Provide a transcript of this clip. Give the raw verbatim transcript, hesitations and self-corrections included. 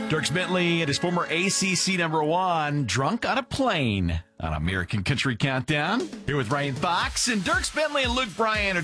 Dierks Bentley and his former A C C number one, Drunk on a Plane on American Country Countdown. Here with Ryan Fox and Dierks Bentley and Luke Bryan.